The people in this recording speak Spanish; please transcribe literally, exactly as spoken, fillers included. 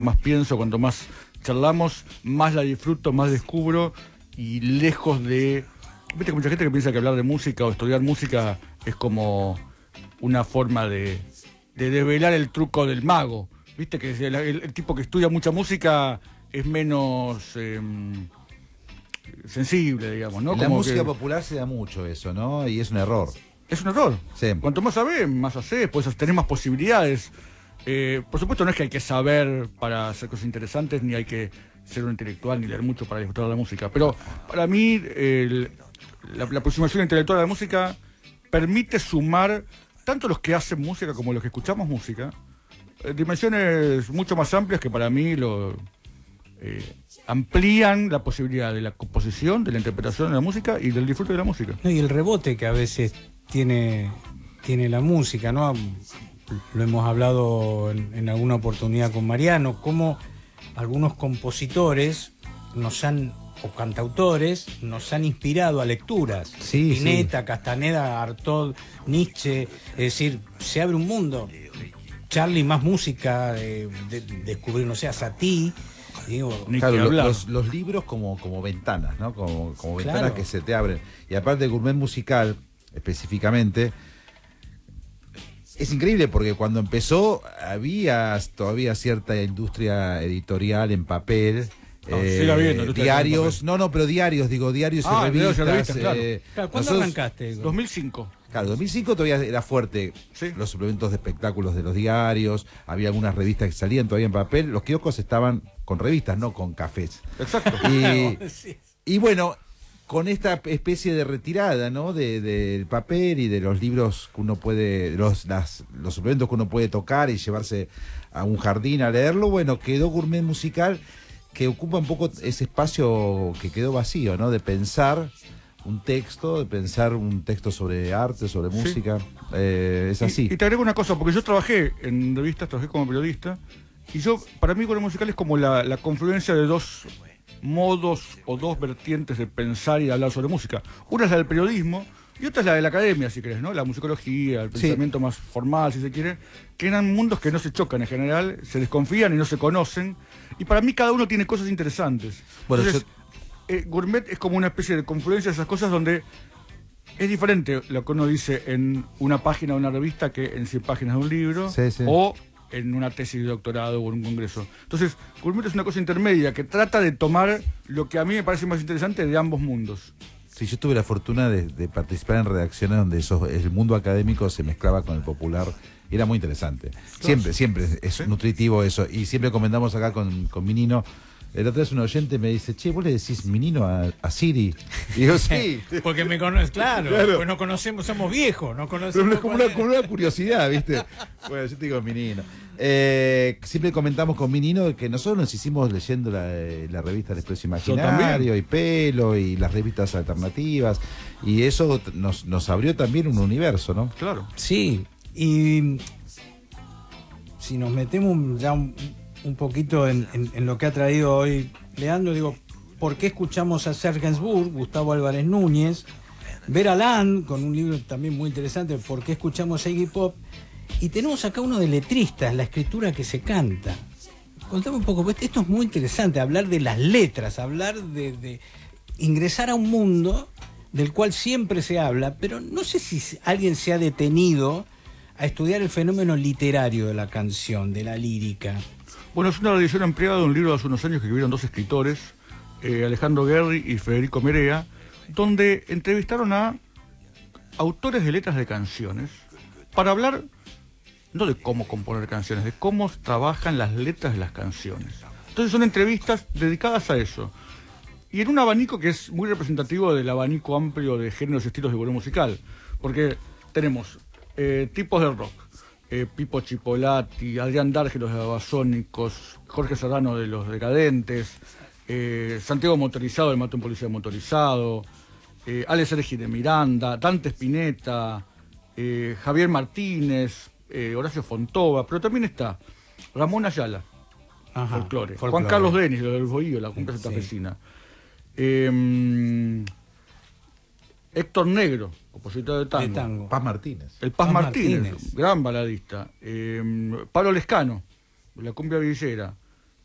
más pienso, cuanto más charlamos, más la disfruto, más descubro, y lejos de... Viste que mucha gente que piensa que hablar de música o estudiar música es como una forma de, de develar el truco del mago. Viste que el, el, el tipo que estudia mucha música es menos eh, sensible, digamos, ¿no? En la como música que... popular se da mucho eso, ¿no? Y es un error. Es un error. Sí. Cuanto más sabés, más hacés, pues tenés más posibilidades. Eh, por supuesto, no es que hay que saber para hacer cosas interesantes, ni hay que ser un intelectual, ni leer mucho para disfrutar de la música. Pero para mí, el, la, la aproximación intelectual a la música permite sumar tanto los que hacen música como los que escuchamos música, eh, dimensiones mucho más amplias que para mí lo eh, amplían la posibilidad de la composición, de la interpretación de la música y del disfrute de la música. No, y el rebote que a veces tiene, tiene la música, ¿no? Lo hemos hablado en, en alguna oportunidad con Mariano, cómo algunos compositores nos han, o cantautores, nos han inspirado a lecturas. Sí, Spinetta, sí. Castaneda, Artaud, Nietzsche, es decir, se abre un mundo. Charlie, más música, eh, de, de descubrir, no sé, a Satie. Digo, Claro, lo, los, los libros como, como ventanas, ¿no? Como, como Claro. ventanas que se te abren. Y aparte de Gourmet Musical, específicamente, es increíble porque cuando empezó había todavía cierta industria editorial en papel. No, eh, sigue habiendo, tú diarios, estás no, no, pero diarios, digo, diarios Ah, y revistas. diarios y revistas, claro. eh, claro, ¿cuándo nosotros- arrancaste? dos mil cinco. Claro, dos mil cinco todavía era fuerte, Sí. los suplementos de espectáculos de los diarios, había algunas revistas que salían todavía en papel, los kioscos estaban con revistas, no con cafés. Exacto. Y, Sí. y bueno, con esta especie de retirada, ¿no? De, del papel y de los libros que uno puede, los, las, los suplementos que uno puede tocar y llevarse a un jardín a leerlo, bueno, quedó Gourmet Musical, que ocupa un poco ese espacio que quedó vacío, ¿no? De pensar un texto, de pensar un texto sobre arte, sobre Sí. música, eh, es así. Y, y te agrego una cosa, porque yo trabajé en revistas, trabajé como periodista, y yo, para mí, Gourmet Musical es como la, la confluencia de dos modos o dos vertientes de pensar y de hablar sobre música. Una es la del periodismo y otra es la de la academia, si querés, ¿no? La musicología, el Sí. pensamiento más formal, si se quiere, que eran mundos que no se chocan en general, se desconfían y no se conocen, y para mí cada uno tiene cosas interesantes. Bueno, Entonces, eh, Gourmet es como una especie de confluencia de esas cosas donde es diferente lo que uno dice en una página de una revista que en cien páginas de un libro, Sí, sí. o en una tesis de doctorado o en un congreso. Entonces, Gourmet es una cosa intermedia que trata de tomar lo que a mí me parece más interesante de ambos mundos. Sí, yo tuve la fortuna de, de participar en redacciones donde eso, el mundo académico se mezclaba con el popular. Y era muy interesante. Siempre, siempre es ¿Sí? nutritivo eso. Y siempre comentamos acá con, con mi Nino. El otro vez un oyente me dice, che, ¿vos le decís mi Nino a, a Siri? Y digo, sí. Porque me conoces, claro, Claro. pues no conocemos, somos viejos, no Pero conocemos. es como cuál una, es. como una curiosidad, ¿viste? Bueno, yo te digo mi Nino. Eh, siempre comentamos con mi Nino que nosotros nos hicimos leyendo la, eh, la revista El Expreso Imaginario también. y Pelo y las revistas alternativas. Y eso t- nos, nos abrió también un universo, ¿no? Claro. Sí, y si nos metemos ya un, un poquito en, en- en lo que ha traído hoy Leandro, digo, ¿por qué escuchamos a Serge Gainsbourg, Gustavo Álvarez Núñez, Vera Land, con un libro también muy interesante, ¿por qué escuchamos a Iggy Pop? Y tenemos acá uno de letristas, la escritura que se canta. Contame un poco, pues esto es muy interesante, hablar de las letras, hablar de, de ingresar a un mundo del cual siempre se habla, pero no sé si alguien se ha detenido a estudiar el fenómeno literario de la canción, de la lírica. Bueno, es una edición ampliada de un libro de hace unos años que escribieron dos escritores, eh, Alejandro Guerri y Federico Merea, donde entrevistaron a autores de letras de canciones para hablar no de cómo componer canciones, de cómo trabajan las letras de las canciones. Entonces son entrevistas dedicadas a eso. Y en un abanico que es muy representativo del abanico amplio de géneros y estilos de Gourmet Musical. Porque tenemos eh, tipos de rock. Eh, Pipo Chipolati, Adrián D'Argelos de Babasónicos, Jorge Serrano de Los Decadentes, eh, Santiago Motorizado del Matón Policía Motorizado, eh, Alex Sergi de Miranda, Dante Spinetta, eh, Javier Martínez, eh, Horacio Fontova, pero también está Ramón Ayala, Ajá, folclore, folclore. Juan Carlos Denis, lo del Bohío, la cumbia Sí. santafesina. Eh, Héctor Negro, compositor de tango. De tango. Paz Martínez. El Paz, Paz Martínez, Martínez. gran baladista. Eh, Pablo Lescano, de la cumbia villera.